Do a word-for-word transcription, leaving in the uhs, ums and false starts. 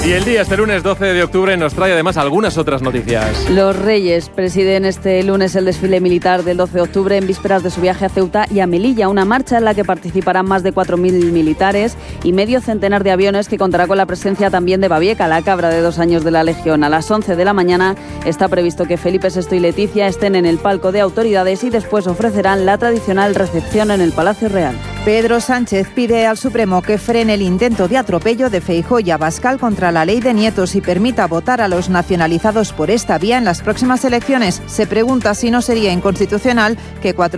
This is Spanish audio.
Y el día, este lunes doce de octubre, nos trae además algunas otras noticias. Los Reyes presiden este lunes el desfile militar del doce de octubre en vísperas de su viaje a Ceuta y a Melilla, una marcha en la que participarán más de cuatro mil militares y medio centenar de aviones, que contará con la presencia también de Babieca, la cabra de dos años de la Legión. A las once de la mañana está previsto que Felipe sexto y Leticia estén en el palco de autoridades y después ofrecerán la tradicional recepción en el Palacio Real. Pedro Sánchez pide al Supremo que frene el intento de atropello de Feijóo y Abascal contra la ley de nietos y permita votar a los nacionalizados por esta vía en las próximas elecciones. Se pregunta si no sería inconstitucional que cuatro